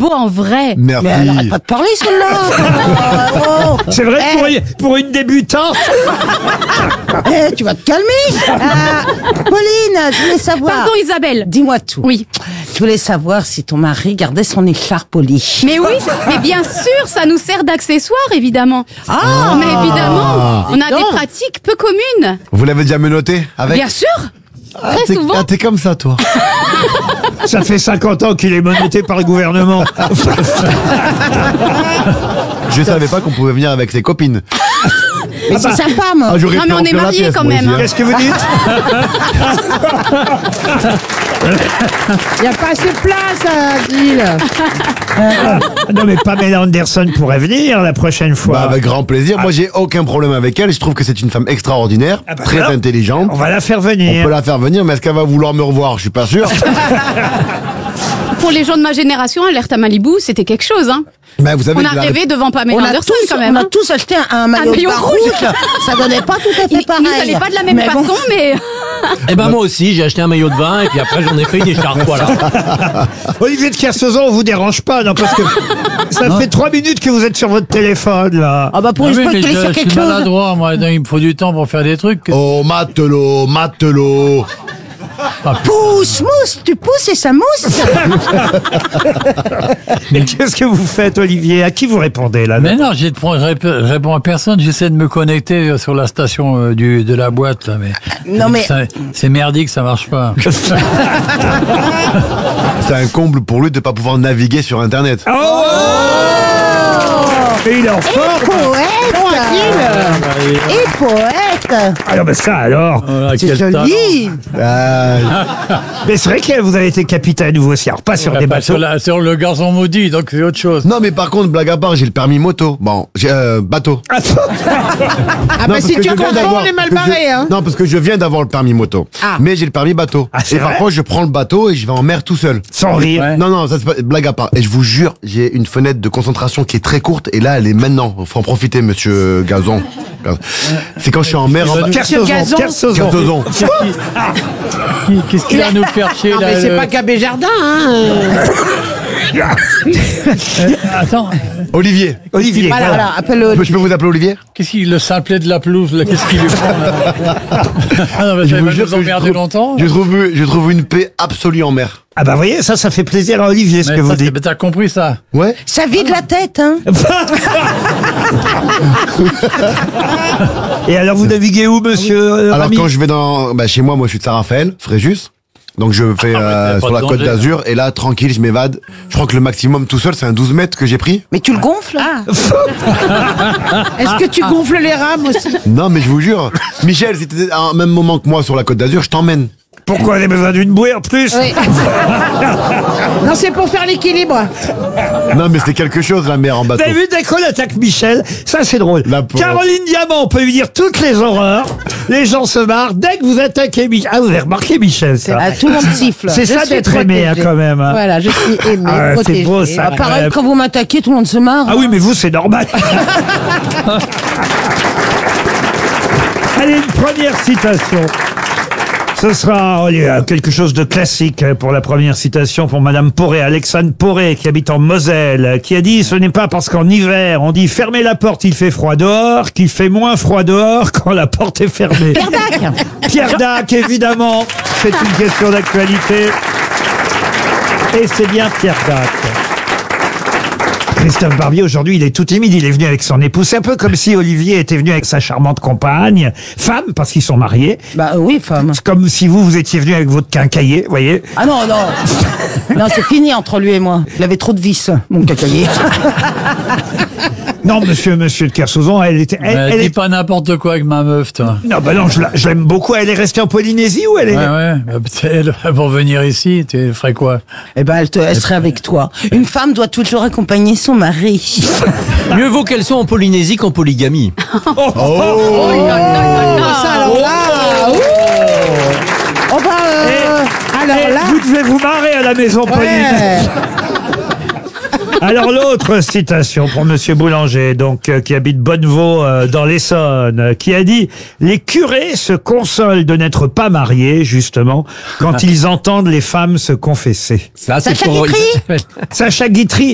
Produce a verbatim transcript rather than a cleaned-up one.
beau en vrai. Merci. Mais elle arrête pas de parler, celle-là. Oh, oh. C'est vrai que Eh. pour, une- pour une débutante. Eh, tu vas te calmer. Ah, Pauline, je voulais savoir. Pardon Isabelle. Dis-moi tout. Oui. Je voulais savoir si ton mari gardait son écharpe au lit. Mais oui, mais bien sûr, ça nous sert d'accessoire, évidemment. Ah. Mais évidemment, on a donc. des pratiques peu communes. Vous l'avez déjà menotté avec? Bien sûr, Ah, très t'es- souvent. ah, t'es comme ça, toi. Ça fait cinquante ans qu'il est menotté par le gouvernement. Je savais pas qu'on pouvait venir avec ses copines. Mais c'est sympa, moi. Ah, j'aurais Non, pu mais on est remplir la mariés pièce, quand moi, même, ici, hein. Qu'est-ce que vous dites? Il n'y a pas assez de place à Gilles. Non mais Pamela Anderson pourrait venir la prochaine fois. Bah, avec grand plaisir. Moi, j'ai aucun problème avec elle. Je trouve que c'est une femme extraordinaire, Ah bah très alors, intelligente. On va la faire On venir. peut la faire venir, mais est-ce qu'elle va vouloir me revoir? Je suis pas sûr. Pour les gens de ma génération, Alerte à Malibu, c'était quelque chose. Hein. Mais vous savez On a que la- rêvé devant Pamela On a, Anderson tous, quand même. on a hein. tous acheté un, un maillot, maillot de bain rouge. rouge. Ça donnait pas tout à fait Il, pareil. il nous allait pas de la même Mais bon. façon, mais Eh ben moi aussi, j'ai acheté un maillot de bain et puis après j'en ai fait une écharpe, voilà. Olivier de Kersauzon, on vous dérange pas, non, parce que ça fait trois minutes que vous êtes sur votre téléphone, là. Ah bah pour Ah une oui, fois mais qu'il est je, sur je quelque suis chose. maladroit, moi. Donc, il me faut du temps pour faire des trucs. Oh, matelot, matelot. Pousse, mousse, tu pousses et ça mousse. Mais qu'est-ce que vous faites, Olivier? À qui vous répondez, là? Mais non, je ne réponds à personne. J'essaie de me connecter euh, sur la station euh, du, de la boîte, là, mais. Non, mais- ça- C'est merdique, ça marche pas. C'est un comble pour lui de pas pouvoir naviguer sur Internet. Oh Et il est en forme. Poète. Et poète. Ah non, mais ça, alors. Voilà, C'est quel talent. joli. Ah, Mais c'est vrai que vous avez été capitaine, vous aussi. Alors, pas sur Ouais, des pas bateaux. sur, la- sur le garçon maudit, donc c'est autre chose. non, mais par contre, blague à part, j'ai le permis moto. Bon, j'ai euh, bateau. Ah Non, bah parce si que tu je viens confonds, d'avoir- on est mal que je- barré, hein. Non, parce que je viens d'avoir le permis moto. Ah. Mais j'ai le permis bateau. Ah, c'est et par vrai contre, je prends le bateau et je vais en mer tout seul. Sans rire. Ouais. Non, non, ça c'est pas blague à part. Et je vous jure, j'ai une fenêtre de concentration qui est très courte et là, elle est maintenant. Faut en profiter, monsieur Gazon. C'est quand je suis en mer. En bas- Kersauzon, Gazon. Kersauzon. Kersozon. Qui- Qu'est-ce qu'il va nous faire chier Non, là mais c'est le- pas Gabé Jardin, hein. Attends, Olivier. Olivier. Voilà, voilà. voilà, appelle-le. Je peux vous appeler Olivier? qu'est-ce qu'il le simplet de la pelouse là, qu'est-ce qu'il lui prend là Ah non, mais ça vous va jure nous que je emmerder trouve- longtemps. Je trouve, je trouve une paix absolue en mer. Ah bah, vous voyez, ça, ça fait plaisir à Olivier, ce Mais que ça, vous c'est- dites. mais t'as compris ça? Ouais. Ça vide la tête, hein. Et alors, vous naviguez où, monsieur euh, Alors Rami quand je vais dans, bah, chez moi, moi je suis de Saint-Raphaël, Fréjus. Donc je fais Ah, mais euh, t'as pas sur de la côte danger, d'Azur et là tranquille je m'évade. Je crois que le maximum tout seul c'est un douze mètres que j'ai pris. Mais tu le gonfles. Ah. Est-ce que tu gonfles les rames aussi? Non mais je vous jure, Michel, si t'étais à un même moment que moi sur la côte d'Azur, je t'emmène. Pourquoi elle a besoin d'une bouée en plus? Oui. Non, c'est pour faire l'équilibre. Non mais c'est quelque chose la mer en Vous bateau. avez vu dès qu'on attaque Michel? Ça, c'est drôle. La pauvre. Caroline Diamant, on peut lui dire toutes les horreurs. Les gens se marrent. Dès que vous attaquez Michel. Ah, vous avez remarqué, Michel, ça? Ah, tout le monde siffle. C'est Je ça suis d'être aimé, hein, protégée. quand même. hein. Voilà, je suis aimée, Ah, c'est protégée. beau, ça. Ah, pareil, Ouais. quand vous m'attaquez, tout le monde se marre. Ah oui, mais vous, c'est normal. Allez, une première citation. Ce sera euh, quelque chose de classique pour la première citation pour Madame Poré, Alexandre Poré, qui habite en Moselle, qui a dit « Ce n'est pas parce qu'en hiver, on dit fermez la porte, il fait froid dehors, qu'il fait moins froid dehors quand la porte est fermée. » Pierre Dac. Pierre Dac, évidemment. C'est une question d'actualité. Et c'est bien Pierre Dac. Christophe Barbier, aujourd'hui, il est tout timide. Il est venu avec son épouse. C'est un peu comme si Olivier était venu avec sa charmante compagne, femme, parce qu'ils sont mariés. Bah oui, femme. C'est comme si vous, vous étiez venu avec votre quincailler, vous voyez. Ah non, non. Non, c'est fini entre lui et moi. Il avait trop de vis, mon cacaillé. Non, monsieur, monsieur de Kersauzon, elle était... Elle, Mais elle dis est- pas n'importe quoi avec ma meuf, toi. Non, bah non, je la- je l'aime beaucoup. Elle est restée en Polynésie ou elle est... Ouais, ouais. Bah, elle, pour venir ici, tu ferais quoi? Eh ben, elle, te, elle serait avec toi. Une femme doit toujours accompagner son mari. Mieux vaut qu'elle soit en Polynésie qu'en polygamie. Ça, alors là, ouh. Oh bah, euh, alors Eh, là, vous devez vous marrer à la maison ouais. polynésienne. Alors l'autre citation pour Monsieur Boulanger, donc euh, qui habite Bonnevaux euh, dans l'Essonne, euh, qui a dit « Les curés se consolent de n'être pas mariés, justement, quand ils entendent les femmes se confesser. Ça, c'est Sacha pour- Guitry Sacha Guitry,